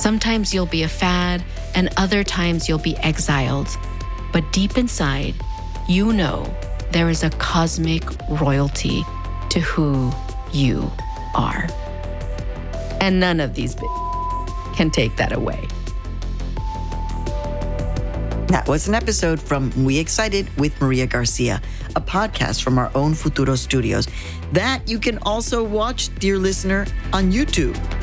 Sometimes you'll be a fad, and other times you'll be exiled. But deep inside, you know there is a cosmic royalty to who you are. And none of these can take that away. That was an episode from Muy Excited with Maria Garcia, a podcast from our own Futuro Studios that you can also watch, dear listener, on YouTube.